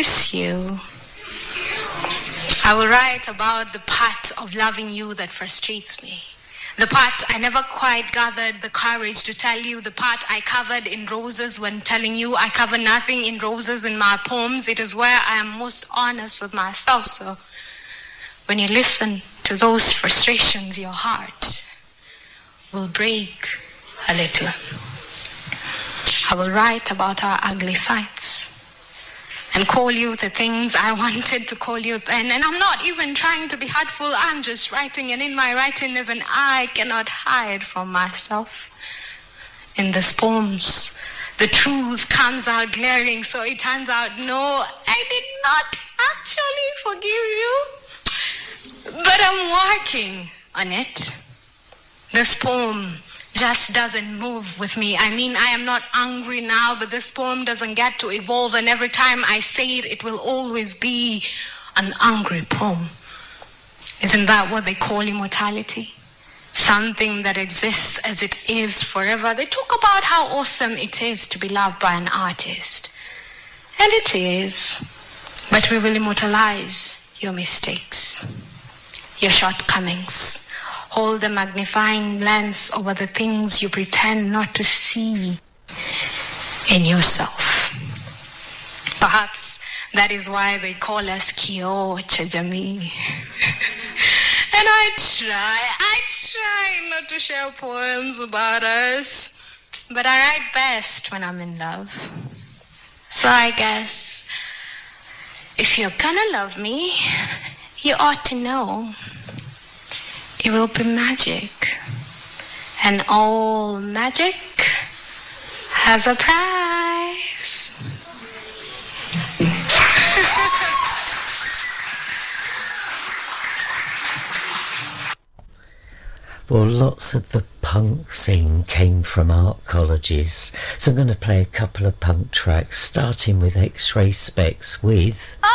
miss you. I will write about the part of loving you that frustrates me. The part I never quite gathered the courage to tell you. The part I covered in roses when telling you I cover nothing in roses in my poems. It is where I am most honest with myself. So when you listen to those frustrations, your heart will break a little. I will write about our ugly fights and call you the things I wanted to call you then. And I'm not even trying to be hurtful. I'm just writing, and in my writing, even I cannot hide from myself. In these poems, the truth comes out glaring, so it turns out, no, I did not actually forgive you. But I'm working on it. This poem just doesn't move with me. I mean, I am not angry now, but this poem doesn't get to evolve, and every time I say it, it will always be an angry poem. Isn't that what they call immortality? Something that exists as it is forever. They talk about how awesome it is to be loved by an artist. And it is. But we will immortalize your mistakes, your shortcomings. Hold the magnifying lens over the things you pretend not to see in yourself. Perhaps that is why they call us Kioo cha Jamii. And I try not to share poems about us, but I write best when I'm in love. So I guess if you're gonna love me, you ought to know it will be magic. And all magic has a price. Well, lots of the punk scene came from art colleges, so I'm going to play a couple of punk tracks, starting with X-Ray Spex with...